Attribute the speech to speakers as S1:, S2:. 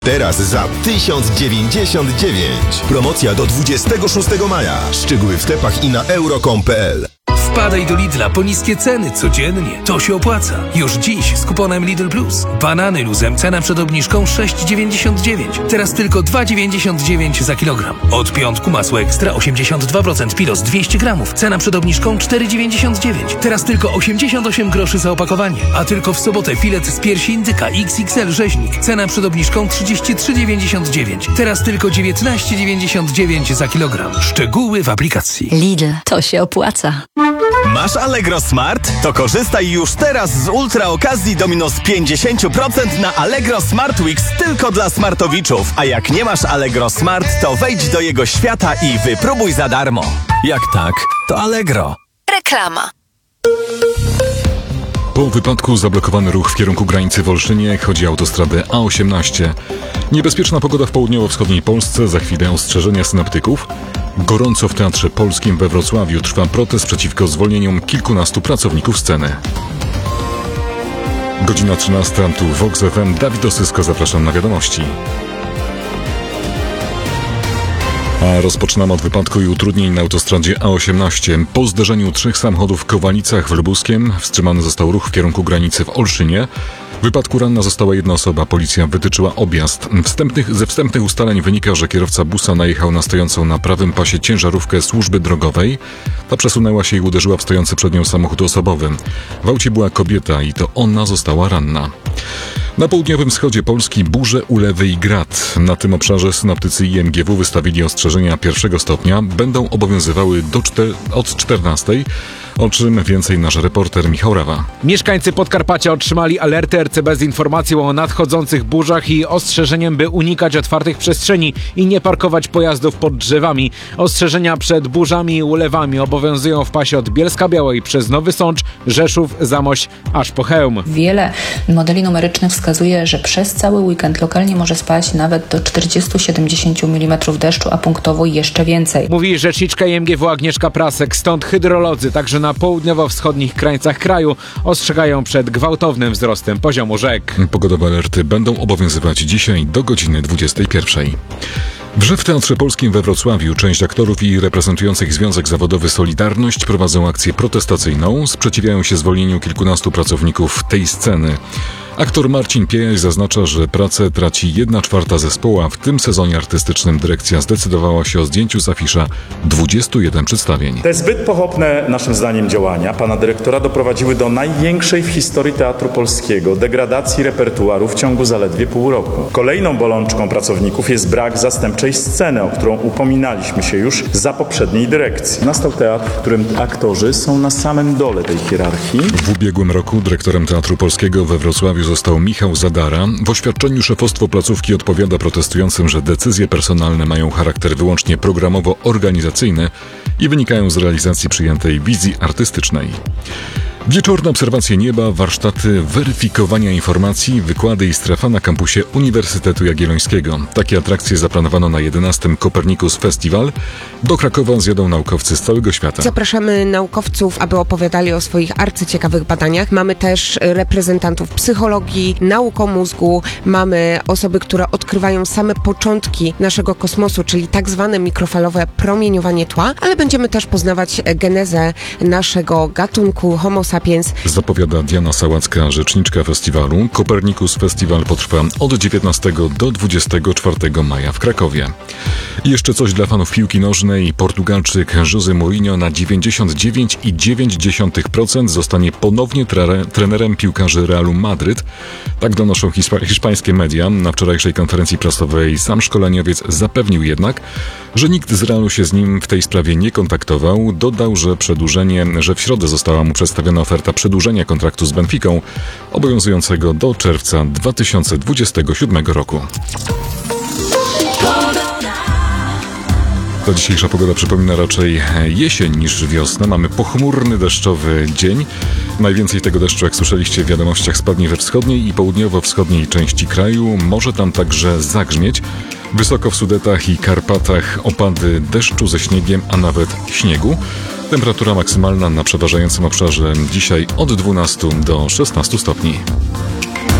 S1: Teraz za 1099. Promocja do 26 maja. Szczegóły w sklepach i na euro.com.pl.
S2: Wpadaj do Lidla po niskie ceny codziennie. To się opłaca. Już dziś z kuponem Lidl Plus. Banany luzem cena przed obniżką 6,99. Teraz tylko 2,99 za kilogram. Od piątku masło ekstra 82% Pilos 200 gramów. Cena przed obniżką 4,99. Teraz tylko 88 groszy za opakowanie. A tylko w sobotę filet z piersi indyka XXL rzeźnik. Cena przed obniżką 33,99. Teraz tylko 19,99 za kilogram. Szczegóły w aplikacji.
S3: Lidl, to się opłaca.
S4: Masz Allegro Smart? To korzystaj już teraz z ultra okazji do minus 50% na Allegro Smart Weeks tylko dla smartowiczów. A jak nie masz Allegro Smart, to wejdź do jego świata i wypróbuj za darmo. Jak tak, to Allegro.
S3: Reklama.
S5: Po wypadku zablokowany ruch w kierunku granicy w Olszynie. Chodzi o autostradę A18. Niebezpieczna pogoda w południowo-wschodniej Polsce. Za chwilę ostrzeżenia synoptyków. Gorąco w Teatrze Polskim we Wrocławiu trwa protest przeciwko zwolnieniom kilkunastu pracowników sceny. Godzina 13, tu Vox FM. Dawid Osysko, zapraszam na wiadomości. A rozpoczynamy od wypadku i utrudnień na autostradzie A18. Po zderzeniu 3 samochodów w Kowalicach w Lubuskiem wstrzymany został ruch w kierunku granicy w Olszynie. W wypadku ranna została jedna osoba. Policja wytyczyła objazd. Ze wstępnych ustaleń wynika, że kierowca busa najechał na stojącą na prawym pasie ciężarówkę służby drogowej. Ta przesunęła się i uderzyła w stojący przed nią samochód osobowy. W aucie była kobieta i to ona została ranna. Na południowym wschodzie Polski burze, ulewy i grad. Na tym obszarze synoptycy IMGW wystawili ostrzeżenia 1 stopnia. Będą obowiązywały od 14. O czym więcej nasz reporter Michał Rawa.
S6: Mieszkańcy Podkarpacia otrzymali alerty RCB z informacją o nadchodzących burzach i ostrzeżeniem, by unikać otwartych przestrzeni i nie parkować pojazdów pod drzewami. Ostrzeżenia przed burzami i ulewami obowiązują w pasie od Bielska-Białej przez Nowy Sącz, Rzeszów, Zamość aż po Chełm.
S7: Wiele modeli numerycznych wskazuje, że przez cały weekend lokalnie może spaść nawet do 40-70 mm deszczu, a punktowo jeszcze więcej.
S6: Mówi rzeczniczka IMGW Agnieszka Prasek. Stąd hydrolodzy także na południowo-wschodnich krańcach kraju ostrzegają przed gwałtownym wzrostem poziomu rzek.
S5: Pogodowe alerty będą obowiązywać dzisiaj do godziny 21. W Teatrze Polskim we Wrocławiu część aktorów i reprezentujących Związek Zawodowy Solidarność prowadzą akcję protestacyjną. Sprzeciwiają się zwolnieniu kilkunastu pracowników tej sceny. Aktor Marcin Piejaś zaznacza, że pracę traci 1/4 zespołu, a w tym sezonie artystycznym dyrekcja zdecydowała się o zdjęciu z afisza 21 przedstawień.
S8: Te zbyt pochopne, naszym zdaniem, działania pana dyrektora doprowadziły do największej w historii Teatru Polskiego degradacji repertuaru w ciągu zaledwie pół roku. Kolejną bolączką pracowników jest brak zastępczej sceny, o którą upominaliśmy się już za poprzedniej dyrekcji. Nastał teatr, w którym aktorzy są na samym dole tej hierarchii.
S5: W ubiegłym roku dyrektorem Teatru Polskiego we Wrocławiu został Michał Zadara. W oświadczeniu szefostwo placówki odpowiada protestującym, że decyzje personalne mają charakter wyłącznie programowo-organizacyjny i wynikają z realizacji przyjętej wizji artystycznej. Wieczorne obserwacje nieba, warsztaty weryfikowania informacji, wykłady i strefa na kampusie Uniwersytetu Jagiellońskiego. Takie atrakcje zaplanowano na 11. Copernicus Festival. Do Krakowa zjadą naukowcy z całego świata.
S9: Zapraszamy naukowców, aby opowiadali o swoich arcyciekawych badaniach. Mamy też reprezentantów psychologii, nauk o mózgu. Mamy osoby, które odkrywają same początki naszego kosmosu, czyli tak zwane mikrofalowe promieniowanie tła, ale będziemy też poznawać genezę naszego gatunku Homo sapiens.
S5: Zapowiada Diana Sałacka, rzeczniczka festiwalu. Copernicus Festival potrwa od 19 do 24 maja w Krakowie. I jeszcze coś dla fanów piłki nożnej. Portugalczyk José Mourinho na 99,9% zostanie ponownie trenerem piłkarzy Realu Madryt. Tak donoszą hiszpańskie media. Na wczorajszej konferencji prasowej sam szkoleniowiec zapewnił jednak, że nikt z Realu się z nim w tej sprawie nie kontaktował. Dodał, że w środę została mu przedstawiona oferta przedłużenia kontraktu z Benficą, obowiązującego do czerwca 2027 roku. Ta dzisiejsza pogoda przypomina raczej jesień niż wiosnę. Mamy pochmurny, deszczowy dzień. Najwięcej tego deszczu, jak słyszeliście w wiadomościach, spadnie we wschodniej i południowo-wschodniej części kraju. Może tam także zagrzmieć. Wysoko w Sudetach i Karpatach opady deszczu ze śniegiem, a nawet śniegu. Temperatura maksymalna na przeważającym obszarze dzisiaj od 12 do 16 stopni.